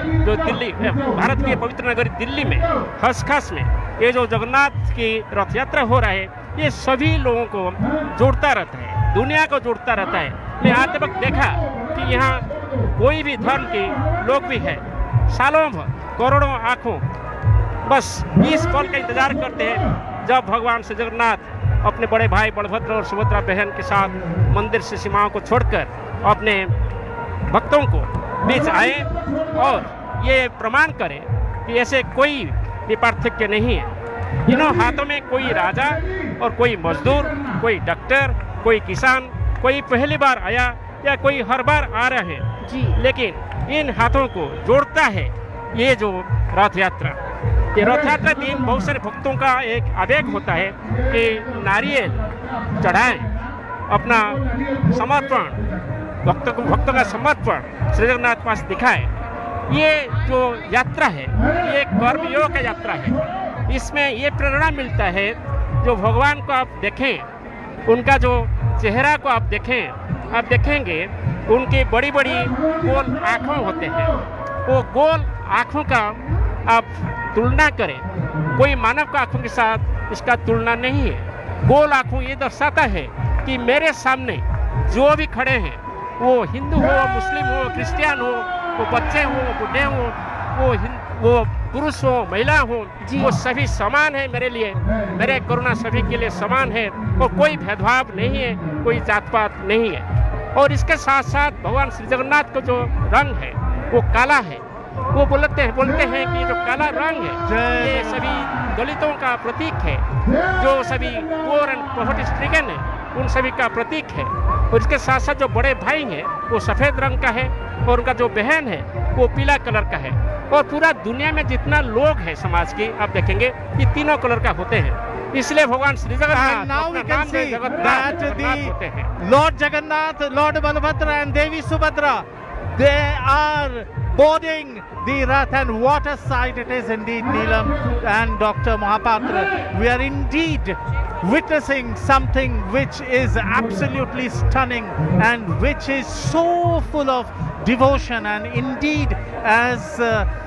जो दिल्ली भारत की पवित्र नगरी दिल्ली में खसखस में ये जो जगन्नाथ की रथ यात्रा हो रहा है, ये सभी लोगों को जोड़ता रहता है, दुनिया को जोड़ता रहता है। मैं आज तक देखा कि यहाँ कोई भी धर्म के लोग भी है, सालों भर करोड़ों आंखों बस इस पल का इंतजार करते हैं जब भगवान श्री जगन्नाथ अपने बड़े भाई बलभद्र और सुभद्रा बहन के साथ मंदिर से सीमाओं को छोड़कर अपने भक्तों को बीच आए और ये प्रमाण करें कि ऐसे कोई भी पार्थक्य नहीं है। इन्हों हाथों में कोई राजा और कोई मजदूर, कोई डॉक्टर, कोई किसान, कोई पहली बार आया या कोई हर बार आ रहा है जी, लेकिन इन हाथों को जोड़ता है ये जो रथ यात्रा। ये रथ यात्रा दिन बहुत सारे भक्तों का एक आवेग होता है कि नारियल चढ़ाएं, अपना समर्पण, भक्तों का समर्पण श्री जगन्नाथ पास दिखाएं। ये जो यात्रा है ये कर्मयोग का यात्रा है। इसमें ये प्रेरणा मिलता है, जो भगवान को आप देखें, उनका जो चेहरा को आप देखें, आप देखेंगे उनकी बड़ी बड़ी गोल आँखों होते हैं। वो गोल आँखों का आप तुलना करें, कोई मानव का आँखों के साथ इसका तुलना नहीं है। गोल आँखों ये दर्शाता है कि मेरे सामने जो भी खड़े हैं, वो हिंदू हो, मुस्लिम हो, क्रिश्चियन हो, वो बच्चे हो, बूढ़े हो, वो पुरुष हो, महिला हो, वो सभी समान है मेरे लिए। मेरे करुणा सभी के लिए समान है और कोई भेदभाव नहीं है, कोई जात पात नहीं है। और इसके साथ साथ भगवान श्री जगन्नाथ का जो रंग है वो काला है। वो बोलते हैं कि जो काला रंग है ये सभी दलितों का प्रतीक है, जो सभी पोर एंड पॉवर्टी स्ट्रिकन है उन सभी का प्रतीक है। और इसके साथ साथ जो बड़े भाई हैं वो सफ़ेद रंग का है और उनका जो बहन है वो पीला कलर का है। और पूरा दुनिया में जितना लोग हैं समाज की, आप देखेंगे ये तीनों कलर का होते हैं। इसलिए भगवान श्री जगन्नाथ होते हैं। Lord Jagannath, Lord Balabhadra and Devi Subhadra, they are boarding the Rath, and what a sight it is indeed, Neelam and Dr. Mahapatra. We are indeed witnessing something which is absolutely stunning and which is so full of devotion, and indeed as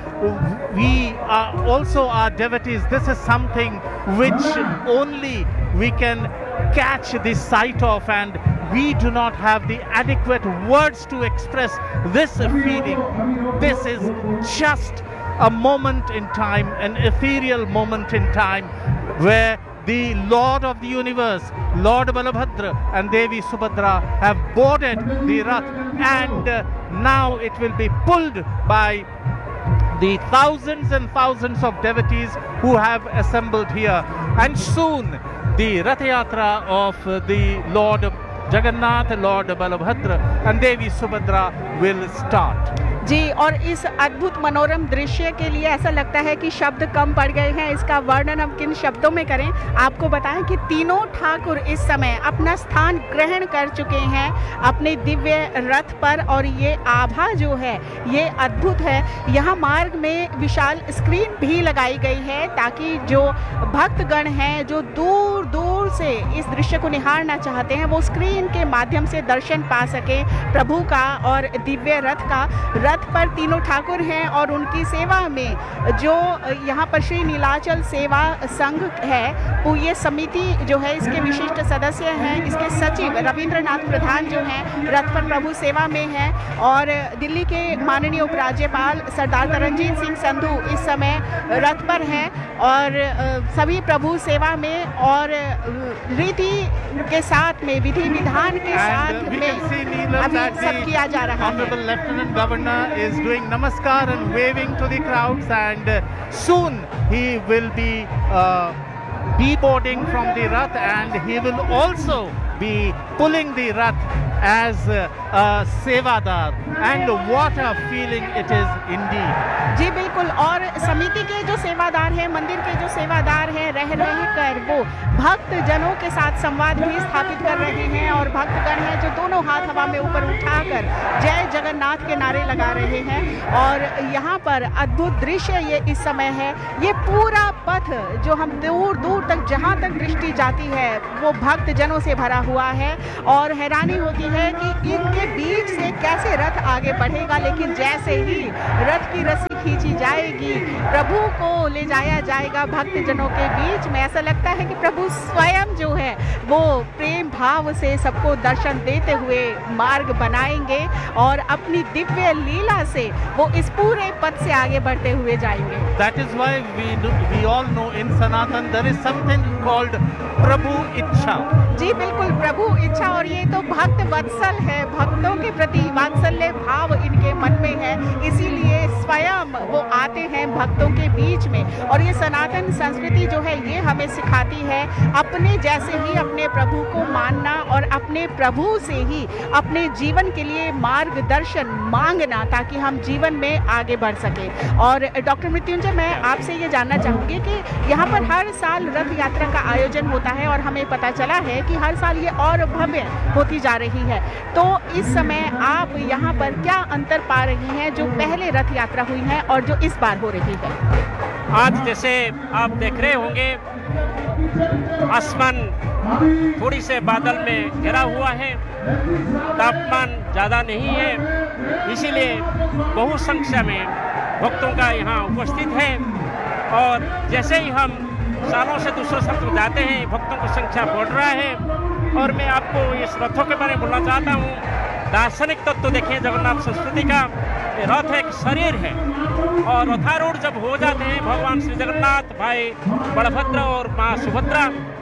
we are also our devotees, this is something which only we can catch the sight of, and we do not have the adequate words to express this feeling. This is just a moment in time, an ethereal moment in time, where the Lord of the universe, Lord Balabhadra and Devi Subhadra have boarded the Rath, and now it will be pulled by the thousands and thousands of devotees who have assembled here. And soon the Rath Yatra of the Lord Jagannath, Lord Balabhadra and Devi Subhadra will start. जी, और इस अद्भुत मनोरम दृश्य के लिए ऐसा लगता है कि शब्द कम पड़ गए हैं। इसका वर्णन हम किन शब्दों में करें। आपको बताएं कि तीनों ठाकुर इस समय अपना स्थान ग्रहण कर चुके हैं अपने दिव्य रथ पर, और ये आभा जो है ये अद्भुत है। यहाँ मार्ग में विशाल स्क्रीन भी लगाई गई है ताकि जो भक्तगण हैं जो दूर दूर से इस दृश्य को निहारना चाहते हैं वो स्क्रीन के माध्यम से दर्शन पा सके प्रभु का और दिव्य रथ का। रथ पर तीनों ठाकुर हैं और उनकी सेवा में जो यहाँ पर श्री नीलाचल सेवा संघ है, वो ये समिति जो है इसके विशिष्ट सदस्य हैं। इसके सचिव रविंद्रनाथ प्रधान जो हैं रथ पर प्रभु सेवा में हैं, और दिल्ली के माननीय उपराज्यपाल सरदार तरनजीत सिंह संधू इस समय रथ पर हैं और सभी प्रभु सेवा में और रीति के साथ में, विधि विधान के साथ में अभी सब किया जा रहा है। Is doing namaskar and waving to the crowds, and soon he will be boarding from the Rath, and he will also be pulling the Rath as a sevadar, and what a feeling it is indeed. जी बिल्कुल, और समिति के जो सेवादार हैं, मंदिर के जो सेवादार हैं, रह कर वो भक्त जनों के साथ संवाद भी स्थापित कर रहे हैं, और भक्तगण हैं जो दोनों हाथ हवा में ऊपर उठाकर जय जगन्नाथ के नारे लगा रहे हैं। और यहाँ पर अद्भुत दृश्य ये इस समय है। ये पूरा पथ जो हम दूर दूर तक जहाँ तक दृष्टि जाती है वो भक्त जनों से भरा हुआ है, और हैरानी होती है कि इनके बीच से कैसे रथ आगे बढ़ेगा। लेकिन जैसे ही रथ की रस्सी खींची जाएगी, प्रभु को ले जाया जाएगा भक्तजनों के बीच में। ऐसा लगता है कि प्रभु स्वयं जो है वो प्रेम भाव से सबको दर्शन देते हुए मार्ग बनाएंगे और अपनी दिव्य लीला से वो इस पूरे पथ से आगे बढ़ते हुए जाएंगे। That is why we all know in Sanatan there is something called Prabhu Ichha. जी बिल्कुल, प्रभु इच्छा, और ये तो भक्त वत्सल है, भक्तों के प्रति वात्सल्य भाव इनके मन में है, इसीलिए स्वयं वो आते हैं भक्तों के बीच में। और ये सनातन संस्कृति जो है ये हमें सिखाती है अपने जैसे ही अपने प्रभु को मानना और अपने प्रभु से ही अपने जीवन के लिए मार्गदर्शन मांगना, ताकि हम जीवन में आगे बढ़ सके। और डॉक्टर मृत्युंजय, मैं आपसे ये जानना चाहूँगी कि यहाँ पर हर साल रथ यात्रा का आयोजन होता है और हमें पता चला है कि हर साल ये और भव्य होती जा रही है, तो इस समय आप यहाँ पर क्या अंतर पा रही हैं जो पहले रथ यात्रा हुई है और जो इस बार हो रही है? आज जैसे आप देख रहे होंगे आसमान थोड़ी से बादल में घिरा हुआ है, तापमान ज़्यादा नहीं है, इसीलिए बहु संख्या में भक्तों का यहाँ उपस्थित है। और जैसे ही हम सालों से दूसरे स्थान पर जाते हैं, भक्तों की संख्या बढ़ रहा है। और मैं आपको इस रथों के बारे में बोलना चाहता हूँ। दार्शनिक तत्व तो देखें जगन्नाथ संस्कृति का, रथ एक शरीर है और रथारूढ़ जब हो जाते हैं भगवान श्री जगन्नाथ, भाई बलभद्र और माँ सुभद्रा,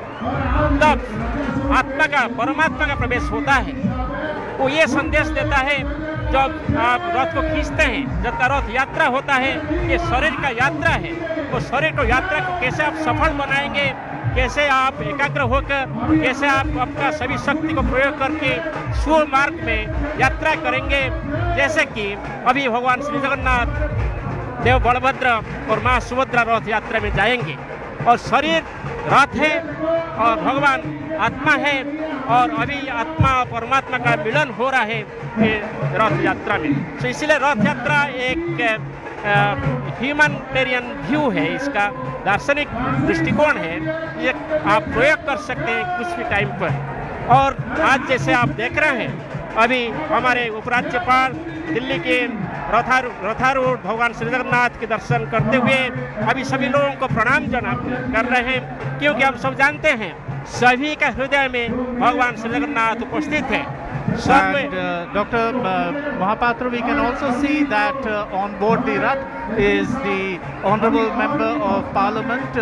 तब आत्मा का, परमात्मा का प्रवेश होता है। वो ये संदेश देता है, जब आप रथ को खींचते हैं, जब का रथ यात्रा होता है, ये शरीर का यात्रा है। वो शरीर को यात्रा को कैसे आप सफल बनाएंगे, कैसे आप एकाग्र होकर, कैसे आप अपना सभी शक्ति को प्रयोग करके शुभ मार्ग में यात्रा करेंगे। जैसे कि अभी भगवान श्री जगन्नाथ, देव बलभद्र और माँ सुभद्रा रथ यात्रा में जाएंगे और शरीर रथ है और भगवान आत्मा है, और अभी आत्मा और परमात्मा का मिलन हो रहा है रथ यात्रा में। तो इसलिए रथ यात्रा एक ह्यूमैनिटेरियन व्यू है, इसका दार्शनिक दृष्टिकोण है, ये आप प्रयोग कर सकते हैं कुछ भी टाइम पर। और आज जैसे आप देख रहे हैं, अभी हमारे उपराज्यपाल दिल्ली के रथारूढ़ भगवान श्री जगन्नाथ के दर्शन करते हुए अभी सभी लोगों को प्रणाम कर रहे हैं, क्योंकि हम सब जानते हैं सभी का हृदय में भगवान श्री जगन्नाथ उपस्थित है। And Dr. Mohapatra, we can also see that on board the Rath is the Honorable Member of Parliament,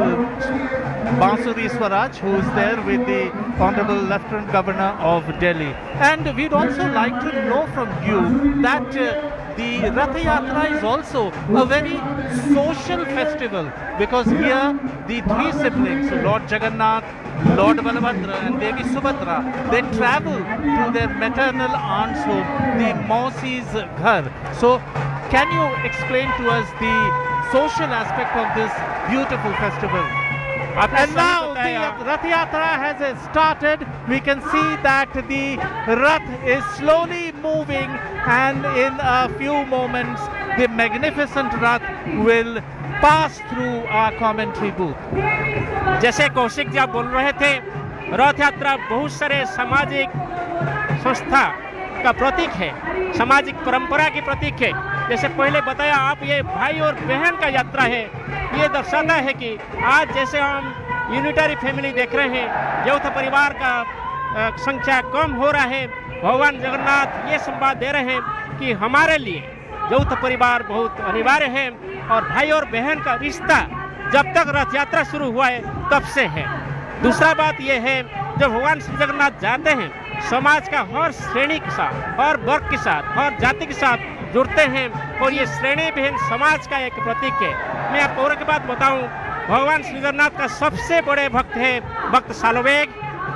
Bansuri Swaraj, who is there with the Honorable Lieutenant Governor of Delhi. And we'd also like to know from you that the Rath Yatra is also a very social festival, because here the three siblings, Lord Jagannath, Lord Balabhadra and Devi Subhadra, they travel to their maternal aunt's home, the Mausi's Ghar. So can you explain to us the social aspect of this beautiful festival? And now the Rath Yatra has started. We can see that the Rath is slowly moving, and in a few moments the magnificent Rath will pass through our commentary booth. जैसे कौशिक जी आप बोल रहे थे, रथ यात्रा बहुत सारे सामाजिक संस्था का प्रतीक है, सामाजिक परंपरा की प्रतीक है। जैसे पहले बताया आप, ये भाई और बहन का यात्रा है। ये दर्शाता है कि आज जैसे हम यूनिटरी फैमिली देख रहे हैं, यौथ परिवार का संख्या कम हो रहा है, भगवान जगन्नाथ ये संवाद दे रहे हैं कि हमारे लिए यौथ परिवार बहुत अनिवार्य है, और भाई और बहन का रिश्ता जब तक रथ यात्रा शुरू हुआ है तब से है। दूसरा बात यह है, जब भगवान श्री जगन्नाथ जाते हैं, समाज का हर श्रेणी के साथ, हर वर्ग के साथ, हर जाति के साथ जुड़ते हैं, और ये श्रेणी बहन समाज का एक प्रतीक है। मैं आपको और एक बात बताऊं, भगवान श्री जगन्नाथ का सबसे बड़े भक्त है भक्त सालोवेग,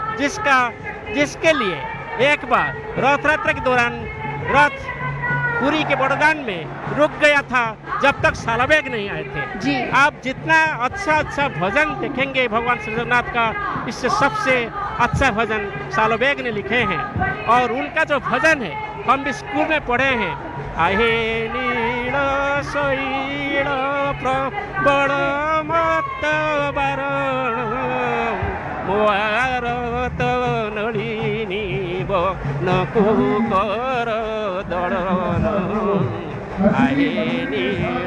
जिसके लिए एक बार रथ यात्रा के दौरान रथ पुरी के बड़दान में रुक गया था जब तक सालोवेग नहीं आए थे जी। आप जितना अच्छा भजन देखेंगे भगवान श्री जगन्नाथ का, इससे सबसे अच्छा भजन सालोवेग ने लिखे हैं। और उनका जो भजन है हम भी स्कूल में पढ़े हैं, आहे नील शैल प्रबल मत वरण मोरत नलिनी न कुकर दलन आहे नील